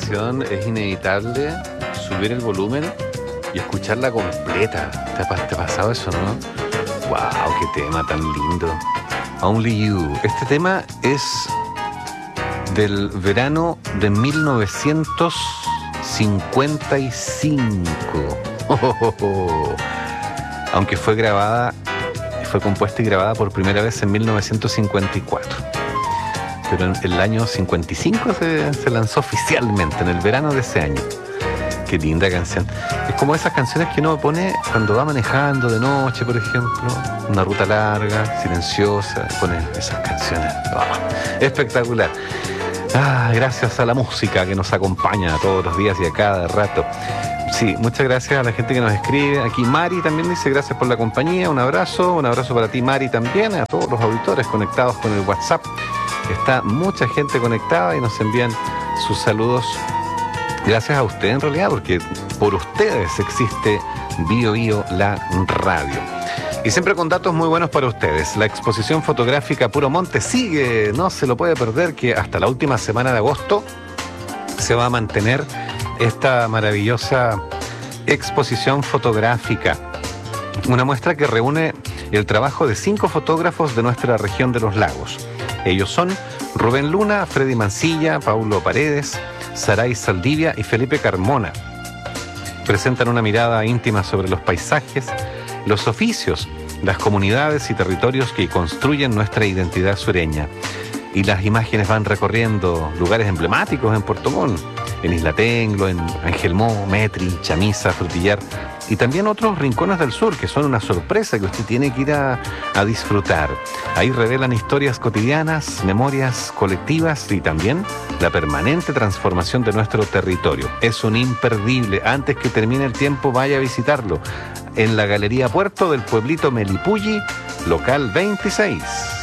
canción es inevitable subir el volumen y escucharla completa. ¿Te ha pasado eso, no? ¡Wow! ¡Qué tema tan lindo! Only You. Este tema es del verano de 1955. Aunque fue compuesta y grabada por primera vez en 1954. Pero en el año 55 se lanzó oficialmente, en el verano de ese año. Qué linda canción. Es como esas canciones que uno pone cuando va manejando de noche, por ejemplo, una ruta larga, silenciosa, pone esas canciones. ¡Oh! Espectacular. Gracias a la música que nos acompaña todos los días y a cada rato. Sí, muchas gracias a la gente que nos escribe. Aquí Mari también dice gracias por la compañía, un abrazo para ti, Mari, también, a todos los auditores conectados con el WhatsApp. Está mucha gente conectada y nos envían sus saludos. Gracias a usted en realidad, porque por ustedes existe Bio Bio, la radio. Y siempre con datos muy buenos para ustedes. La exposición fotográfica Puro Monte sigue, no se lo puede perder, que hasta la última semana de agosto se va a mantener esta maravillosa exposición fotográfica. Una muestra que reúne el trabajo de 5 fotógrafos de nuestra región de los lagos. Ellos son Rubén Luna, Freddy Mancilla, Paulo Paredes, Saray Saldivia y Felipe Carmona. Presentan una mirada íntima sobre los paisajes, los oficios, las comunidades y territorios que construyen nuestra identidad sureña. Y las imágenes van recorriendo lugares emblemáticos en Puerto Montt, en Isla Tenglo, en Angelmó, Metri, Chamisa, Frutillar, y también otros rincones del sur que son una sorpresa que usted tiene que ir a disfrutar. Ahí revelan historias cotidianas, memorias colectivas y también la permanente transformación de nuestro territorio. Es un imperdible. Antes que termine el tiempo, vaya a visitarlo en la Galería Puerto del pueblito Melipulli, local 26.